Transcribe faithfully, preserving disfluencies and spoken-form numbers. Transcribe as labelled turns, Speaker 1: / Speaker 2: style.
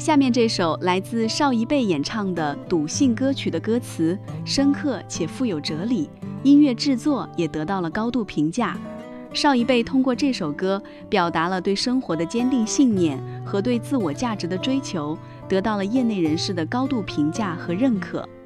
Speaker 1: 下面这首来自邵一贝演唱的笃信歌曲的歌词深刻且富有哲理，音乐制作也得到了高度评价。邵一贝通过这首歌表达了对生活的坚定信念和对自我价值的追求，得到了业内人士的高度评价和认可。